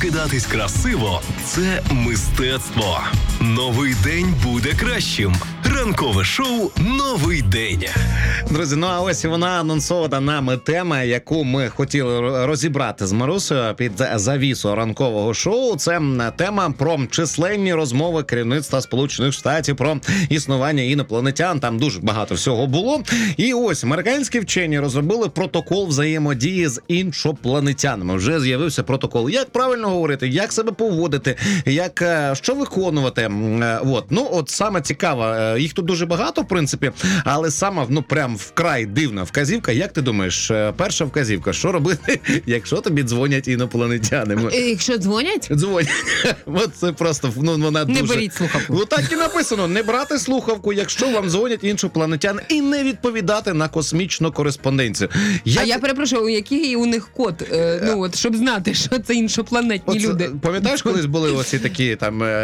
Прокидатись красиво – це мистецтво. Новий день буде кращим. Ранкове шоу «Новий день». Друзі, ну а ось вона анонсована нами тема, яку ми хотіли розібрати з Марусею під завісу ранкового шоу. Це тема про численні розмови керівництва Сполучених Штатів про існування інопланетян. Там дуже багато всього було. І ось американські вчені розробили протокол взаємодії з іншопланетянами. Вже з'явився протокол. Як правильно говорити, як себе поводити, як що виконувати. От саме цікаво, їх тут дуже багато, в принципі, але саме, прям вкрай дивна вказівка. Як ти думаєш, перша вказівка, що робити, якщо тобі дзвонять інопланетяни? Якщо дзвонять? Дзвонять. От це просто, вона дуже... Не беріть слухавку. Так і написано, не брати слухавку, якщо вам дзвонять іншопланетяни, і не відповідати на космічну кореспонденцію. А я перепрошую, який у них код, щоб знати, що це іншопланетні люди. Пам'ятаєш, колись були оці такі,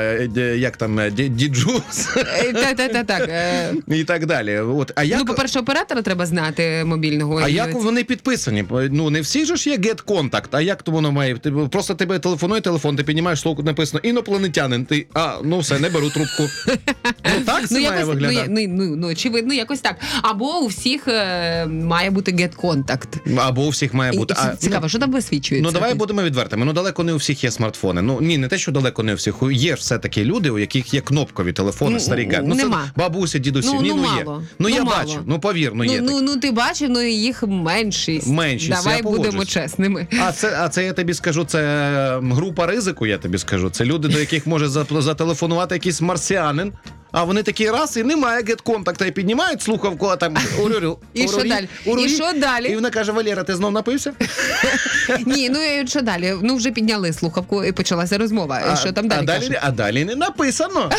діджус? Так. І так далі. По-перше, оператора треба знати мобільного. А як вони підписані? Не всі ж є get contact, а як то воно має? Просто тебе телефонує телефон, ти піднімаєш слово, написано інопланетянин, ти, все, не беру трубку. Так це має виглядати? Очевидно, якось так. Або у всіх має бути get contact. Або у всіх має бути. Цікаво, що там висвічується? Давай будемо відвертими. Далеко не у всіх є смартфони. Не те, що далеко не у всіх. Є ж все-таки люди, у яких є кнопкові телефони, старі гаджети. Нема. Це бабусі, дідусі. Мало. Є. Я бачу. Повір, є. Ти бачив, їх меншість. Давай будемо чесними. А це я тобі скажу, це група ризику, я тобі скажу. Це люди, до яких може зателефонувати якийсь марсіанин. А вони такі раз, і немає гет-контакта, і піднімають слухавку, а там І що далі? І вона каже: Валера, ти знов напився? Ні, і що далі? Вже підняли слухавку, і почалася розмова. Що там далі? А далі не написано.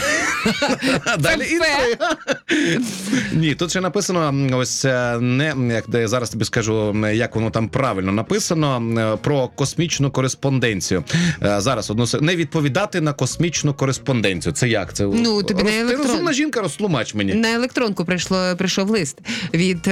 А далі інтрига. Ні, тут ще написано, ось я зараз тобі скажу, як воно там правильно написано, про космічну кореспонденцію. Зараз, не відповідати на космічну кореспонденцію. Це як? Це ти розумна жінка, розтлумач мені. На електронку прийшов лист від...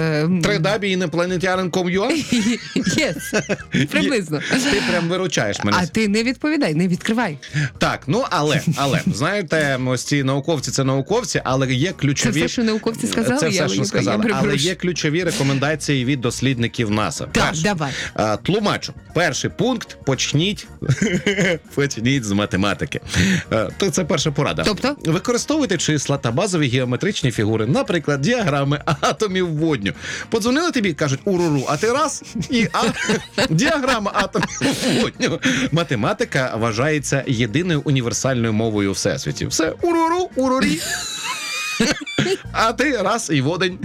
www.iнопланетянин.com.ua? Yes, приблизно. Ти прям виручаєш мене. А ти не відповідай, не відкривай. Так, але, знаєте, ось ці науковці, це науковці, але є ключові... Це все, що науковці сказали? Це все, що сказали, але є ключові рекомендації від дослідників НАСА. Так, давай. Тлумачу. Перший пункт – почніть з математики. Це перша порада. Тобто? Використовуйте числа та базові геометричні фігури, наприклад, діаграми атомів водню. Подзвонили тобі, кажуть уруру, а ти раз і діаграма атомів водню. Математика вважається єдиною універсальною мовою у всесвіті. Все, уруру, урурі. А ти раз і водень.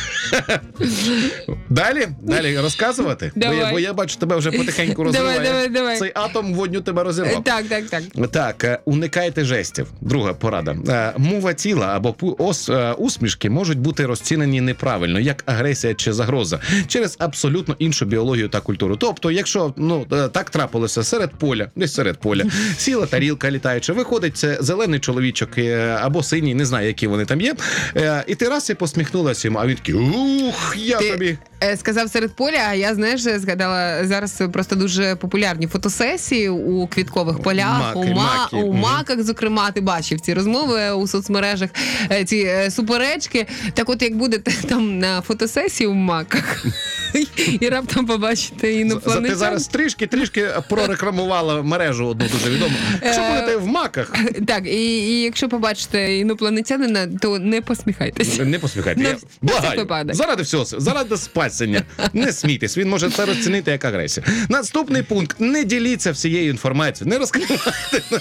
Далі розказувати? Бо я бачу, тебе вже потихеньку розриває. Давай. Цей атом водню тебе розірвав. Так, уникайте жестів. Друга порада. Мова тіла або усмішки можуть бути розцінені неправильно, як агресія чи загроза, через абсолютно іншу біологію та культуру. Тобто, якщо так трапилося серед поля, сіла тарілка літаюча, виходить це зелений чоловічок або синій, не знаю, які вони там є, і ти раз і посміхнулася йому, а він такий: тобі. Сказав серед поля, а я, згадала, зараз просто дуже популярні фотосесії у квіткових полях, у маках, зокрема, ти бачив ці розмови у соцмережах, ці суперечки. Так от, як будете там на фотосесії у маках і раптом побачите інопланетян. Ти зараз трішки прорекламувала мережу одну дуже відому. Якщо будете в маках. Так, і якщо побачите інопланетянина, то не посміхайтеся. Не посміхайтеся. Благаю. Заради спасення. Не смійтесь, він може це розцінити як агресію. Наступний пункт. Не діліться всією інформацією. Не розкривайте.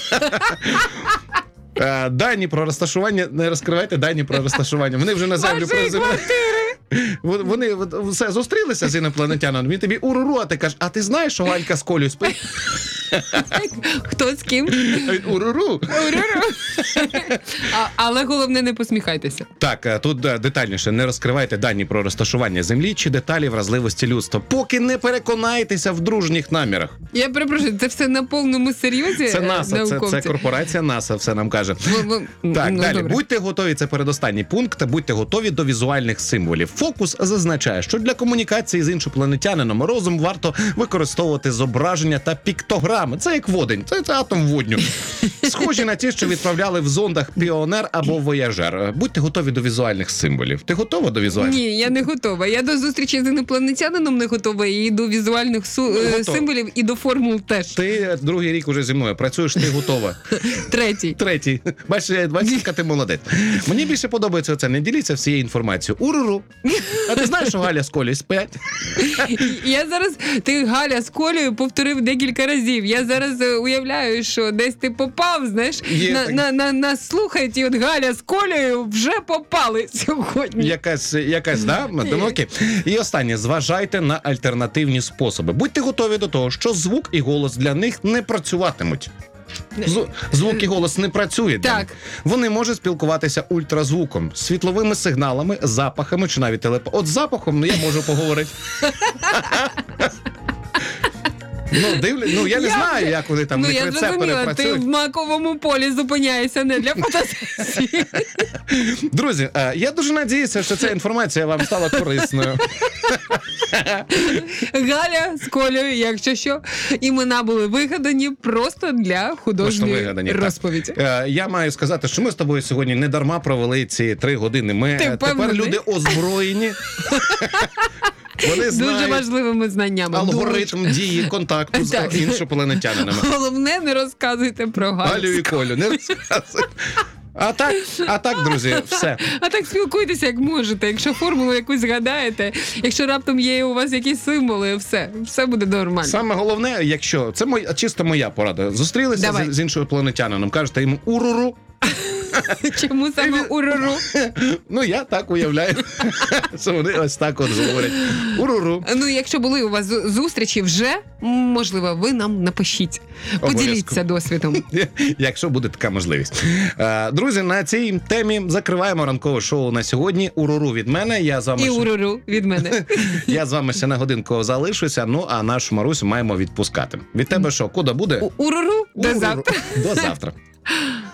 Дані про розташування, не розкривайте дані про розташування. Вони вже на землю приземлили. Вони все зустрілися з інопланетянином, він тобі уруру, а ти кажеш: а ти знаєш, що Ганька з Колею спить? Хто з ким? Уруру. Але головне, не посміхайтеся. Так, тут детальніше. Не розкривайте дані про розташування Землі чи деталі вразливості людства, поки не переконаєтеся в дружніх намірах. Я перепрошую, це все на повному серйозі? Це НАСА, це корпорація НАСА все нам каже. Так, далі. Добре. Будьте готові, це передостанній пункт, будьте готові до візуальних символів. Фокус зазначає, що для комунікації з іншопланетянином розум варто використовувати зображення та піктограми. Саме, це як водень, це атом водню. Схожі на ті, що відправляли в зондах Піонер або Вояжер. Будьте готові до візуальних символів. Ти готова до візуальних? Ні, я не готова. Я до зустрічі з інопланетянином не готова, і до візуальних символів, і до формул теж. Ти другий рік уже зі мною працюєш, ти готова. Третій. Бачиш, яка ти молодець. Мені більше подобається це. Не діліться всією інформацією. Уруру. А ти знаєш, що Галя з Колею сплять? Я зараз, ти Галя з Колею повторив декілька разів. Я зараз уявляю, що десь ти попав, знаєш, нас слухають, і от Галя з Колею вже попали сьогодні. Якась, да? Окей. І останнє. Зважайте на альтернативні способи. Будьте готові до того, що звук і голос для них не працюватимуть. Звук і голос не працює. Так. Вони можуть спілкуватися ультразвуком, світловими сигналами, запахами чи навіть От з запахом я можу поговорити. Я не знаю, як вони там рецептори працюють. Ти в маковому полі зупиняєшся не для фотосесії. Друзі, я дуже надіюся, що ця інформація вам стала корисною. Галя з Колею, якщо що, імена були вигадані просто для художньої розповіді. Я маю сказати, що ми з тобою сьогодні не дарма провели ці 3 години. Ми тепер люди озброєні. Вони знають дуже важливими знаннями. Алгоритм дії контакту з іншопланетянинами. Головне, не розказуйте про Галю і Колю, не розказуйте. А так, друзі, все. А так спілкуйтеся, як можете. Якщо формулу якусь згадаєте, якщо раптом є у вас якісь символи, все буде нормально. Саме головне, якщо, це чисто моя порада. Зустрілися з іншою планетянином, кажете йому уруру. Чому саме уруру? Я так уявляю, що вони ось так от говорять. Уруру. Якщо були у вас зустрічі вже, можливо, ви нам напишіть. Поділіться досвідом. Якщо буде така можливість. Друзі, на цій темі закриваємо ранкове шоу на сьогодні. Уруру від мене. І уруру від мене. Я з вами ще на годинку залишуся, а нашу Марусю маємо відпускати. Від тебе що, куди буде? Уруру? До завтра. До завтра.